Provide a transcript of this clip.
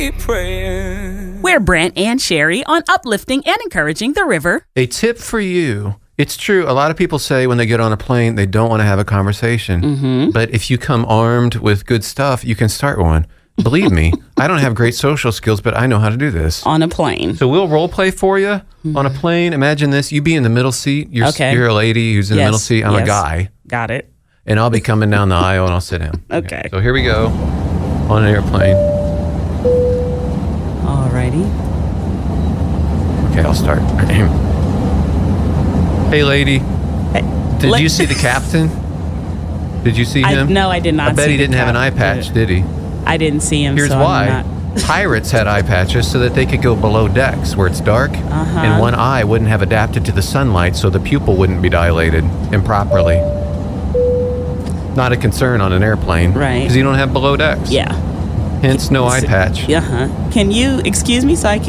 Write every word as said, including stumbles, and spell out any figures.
keep praying. We're Brent and Sherry on uplifting and encouraging the river. A tip for you. It's true. A lot of people say when they get on a plane, they don't want to have a conversation. Mm-hmm. But if you come armed with good stuff, you can start one. Believe me, I don't have great social skills, but I know how to do this. On a plane. So we'll role play for you mm-hmm. on a plane. Imagine this. You be in the middle seat. You're, okay. you're a lady who's in yes. the middle seat. I'm yes. a guy. Got it. And I'll be coming down the aisle and I'll sit down. Okay. okay. So here we go on an airplane. Alrighty. Okay, I'll start. Hey, lady. Hey, did let- you see the captain? Did you see I, him? no, I did not I bet see he didn't have an eye captain. patch, did he? I didn't see him. Here's so why. I'm not... Pirates had eye patches so that they could go below decks where it's dark, uh-huh. and one eye wouldn't have adapted to the sunlight, so the pupil wouldn't be dilated improperly. Not a concern on an airplane, right? Because you don't have below decks. Yeah. Hence, no eye patch. Uh huh. Can you excuse me so I can